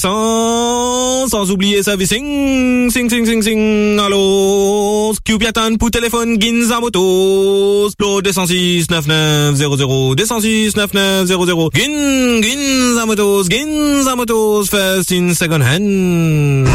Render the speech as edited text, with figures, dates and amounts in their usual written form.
Sans oublier servicing, sing, allô, Q-Piatan pour téléphone, Ginza Motos, Claude 206 9900, 206 9900, Ginza Motos, first in second hand.